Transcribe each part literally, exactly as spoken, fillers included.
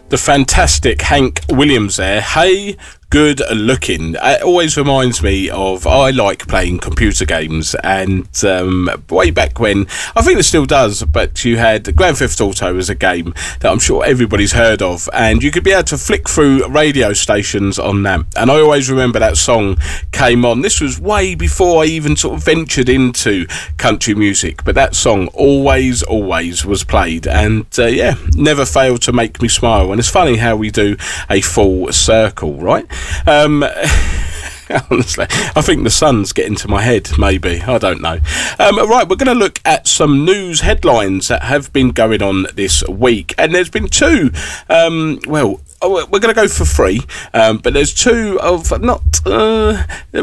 The fantastic Hank Williams there. Hey, good looking. It always reminds me of, I like playing computer games, and um, way back when, I think it still does, but you had Grand Theft Auto as a game that I'm sure everybody's heard of, and you could be able to flick through radio stations on that, and I always remember that song came on. This was way before I even sort of ventured into country music, but that song always, always was played, and uh, yeah, never failed to make me smile. And it's funny how we do a full circle, right? Um, honestly, I think the sun's getting to my head, maybe. I don't know. Um, right, we're going to look at some news headlines that have been going on this week. And there's been two, um, well, we're going to go for three, um, but there's two of not, uh,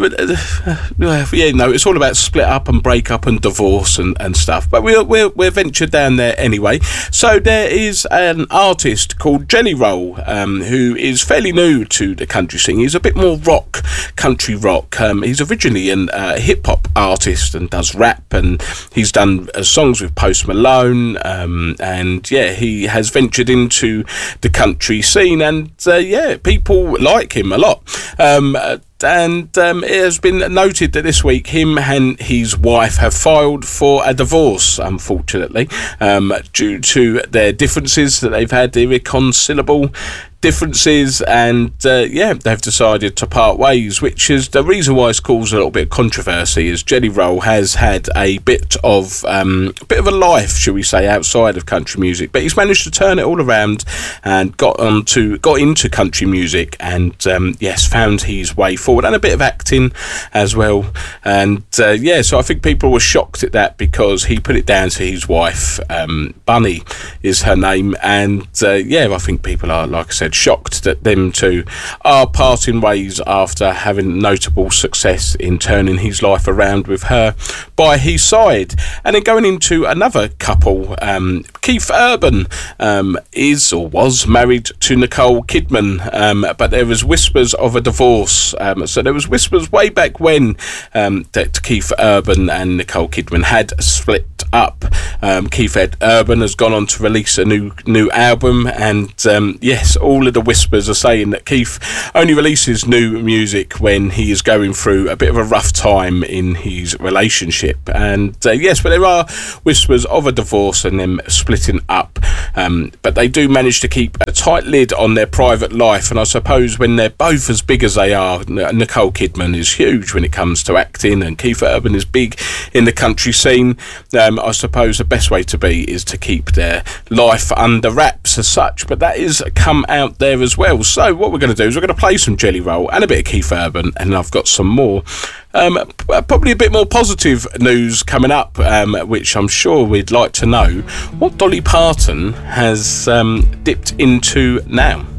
yeah, no, it's all about split up and break up and divorce and, and stuff, but we'll, we'll, we'll venture down there anyway. So there is an artist called Jelly Roll, um, who is fairly new to the country scene. He's a bit more rock, country rock. Um, he's originally a uh, hip-hop artist and does rap, and he's done uh, songs with Post Malone, um, and yeah, he has ventured into the country scene. And uh, yeah, people like him a lot. Um, and um, it has been noted that this week him and his wife have filed for a divorce, unfortunately, um, due to their differences that they've had, irreconcilable differences, and uh, yeah, they've decided to part ways, which is the reason why it's caused a little bit of controversy. Is Jelly Roll has had a bit of um, a bit of a life, shall we say, outside of country music, but he's managed to turn it all around and got on to got into country music, and um, yes, found his way forward, and a bit of acting as well. And uh, yeah, so I think people were shocked at that because he put it down to his wife. um, Bunny is her name, and uh, yeah, I think people are, like I said, shocked that them two are parting ways after having notable success in turning his life around with her by his side. And then going into another couple, um, Keith Urban um, is or was married to Nicole Kidman, um, but there was whispers of a divorce. Um, so there was whispers way back when um, that Keith Urban and Nicole Kidman had split up. Um, Keith Ed Urban has gone on to release a new new album, and um, yes, all of the whispers are saying that Keith only releases new music when he is going through a bit of a rough time in his relationship. And uh, yes, but there are whispers of a divorce and them splitting up, um, but they do manage to keep a tight lid on their private life. And I suppose when they're both as big as they are, Nicole Kidman is huge when it comes to acting, and Keith Urban is big in the country scene. um, I suppose the best way to be is to keep their life under wraps as such, but that is come out there as well. So what we're going to do is we're going to play some Jelly Roll and a bit of Keith Urban, and I've got some more um, probably a bit more positive news coming up, um, which I'm sure we'd like to know what Dolly Parton has um, dipped into now.